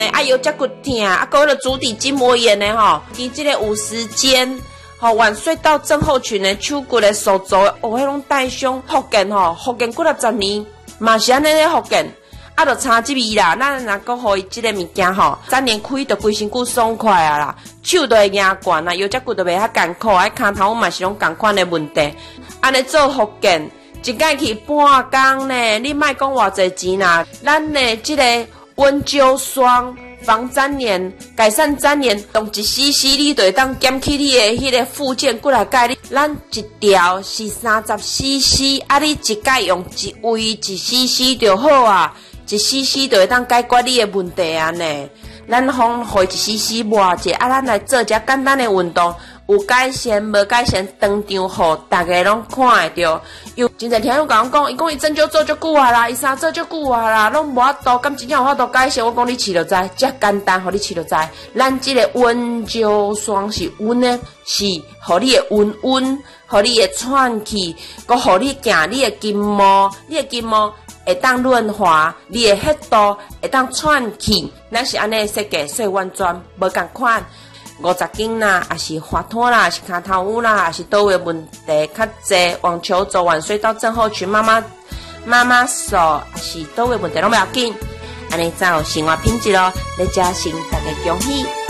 腰脊骨痛，还有足底筋膜炎的吼，跟这个有时间。晚睡到症候群的手骨的手肘，迄种带伤复健复健几10年，嘛是安尼咧复健，就差这味啦。咱若讲互伊这个物件3年开就规身躯爽快啊啦，手都会硬惯啦，腰脊骨都袂遐艰苦，骹头嘛是拢同款的问题。安尼做复健，一届去半工呢，你莫讲偌济钱啦，咱的这个温灸霜。防粘连、改善粘连，用1cc 你就会当减去你的迄个附件过来钙。咱一条是30cc，你一届用一位1cc 就好啊，1cc 就会当解决你的问题啊呢。咱放互1cc 抹者，咱来做只简单的运动，有改善无改善，当场互大家拢看会到。有真侪听友甲我讲，伊讲伊针灸做足久啊啦，伊啥做足久啊啦，拢无法度，敢真正有法度改善？我讲你试就知，遮简单，互你试就知。咱即个温灸霜是温的，是互你的温，互你的喘气，佮互你行你的筋膜，会当润滑，你的血度会当喘气。咱是安尼设计，所以完全无共款。50斤啦，还是滑脱啦，还是骹头乌啦，还是倒位问题较济，网球肘、晚睡到症候群、妈妈手，还是倒位问题拢不要紧，安尼才有生活品质咯。你加薪大家恭喜！